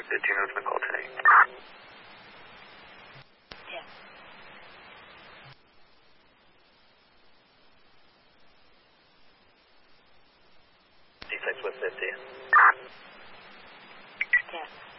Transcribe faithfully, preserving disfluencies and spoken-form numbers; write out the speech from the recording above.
Did you know it's been called today? Yeah. D six with fifty. Yeah.